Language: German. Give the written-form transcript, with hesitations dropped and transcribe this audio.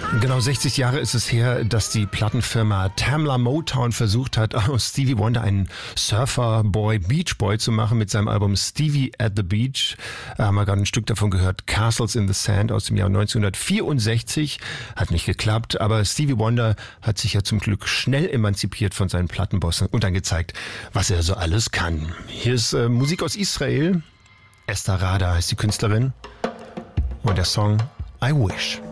Genau 60 Jahre ist es her, dass die Plattenfirma Tamla Motown versucht hat, aus Stevie Wonder einen Surfer-Boy, Beach Boy zu machen mit seinem Album Stevie at the Beach. Haben wir gerade ein Stück davon gehört, Castles in the Sand aus dem Jahr 1964. Hat nicht geklappt, aber Stevie Wonder hat sich ja zum Glück schnell emanzipiert von seinen Plattenbossen und dann gezeigt, was er so alles kann. Hier ist Musik aus Israel. Esther Rada heißt die Künstlerin und der Song I Wish.